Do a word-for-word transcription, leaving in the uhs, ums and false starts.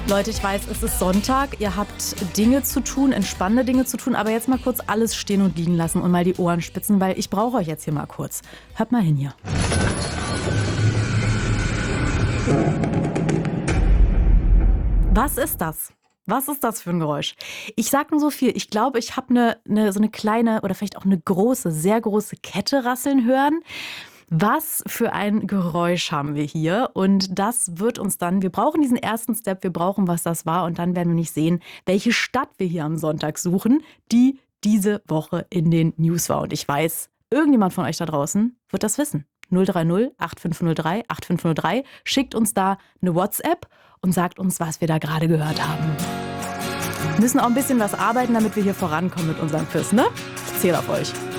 Leute, ich weiß, es ist Sonntag, ihr habt Dinge zu tun, entspannende Dinge zu tun, aber jetzt mal kurz alles stehen und liegen lassen und mal die Ohren spitzen, weil ich brauche euch jetzt hier mal kurz. Hört mal hin hier. Was ist das? Was ist das für ein Geräusch? Ich sag nur so viel. Ich glaube, ich habe eine, eine, so eine kleine oder vielleicht auch eine große, sehr große Kette rasseln hören. Was für ein Geräusch haben wir hier? Und das wird uns dann, wir brauchen diesen ersten Step, wir brauchen, was das war. Und dann werden wir nicht sehen, welche Stadt wir hier am Sonntag suchen, die diese Woche in den News war. Und ich weiß, irgendjemand von euch da draußen wird das wissen. null drei null acht fünf null drei acht fünf null drei. Schickt uns da eine WhatsApp und sagt uns, was wir da gerade gehört haben. Wir müssen auch ein bisschen was arbeiten, damit wir hier vorankommen mit unserem Quiz, ne? Ich zähle auf euch.